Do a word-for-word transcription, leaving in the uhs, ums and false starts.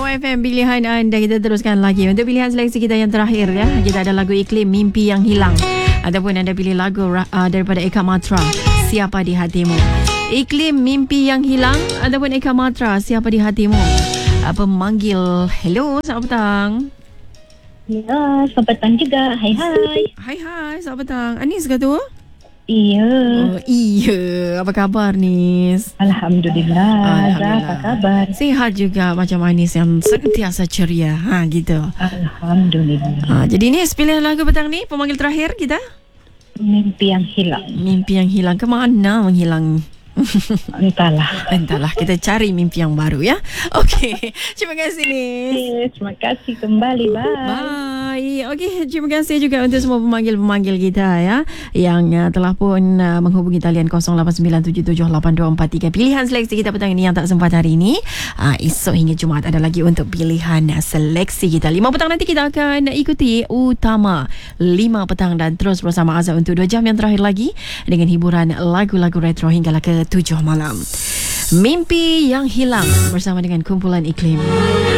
F M, pilihan anda. Kita teruskan lagi untuk pilihan seleksi kita yang terakhir ya. Kita ada lagu Iklim, Mimpi Yang Hilang, ataupun anda pilih lagu uh, daripada Eka Matra, Siapa di Hatimu. Iklim, Mimpi Yang Hilang, ataupun Eka Matra, Siapa di Hatimu. Uh, pemanggil, hello, selamat petang. Ya, selamat petang juga. Hai hai. Hai hai, selamat petang. Anis ke tu? Iya. Oh, iya. Apa khabar, Nis? Alhamdulillah. Alhamdulillah. Apa kabar? Sihat juga macam Anis yang sentiasa ceria. Ha, gitu. Alhamdulillah. Ha, jadi Nis, pilihan lagu petang ni, pemanggil terakhir kita? Mimpi yang hilang. Mimpi yang hilang. Kemana menghilang? Entahlah. Entahlah, kita cari mimpi yang baru ya. Okey, terima kasih Nis. Okay, terima kasih kembali. Bye. Bye. Okey, terima kasih juga untuk semua pemanggil-pemanggil kita ya yang uh, telah pun uh, menghubungi talian kosong lapan sembilan tujuh tujuh lapan dua empat tiga. Pilihan seleksi kita petang ini yang tak sempat hari ini. Uh, esok hingga Jumaat ada lagi untuk pilihan uh, seleksi kita. Lima petang nanti kita akan ikuti Utama lima petang dan terus bersama Azhar untuk dua jam yang terakhir lagi dengan hiburan lagu-lagu retro hinggalah ke tujuh malam. Mimpi Yang Hilang bersama dengan kumpulan Iklim.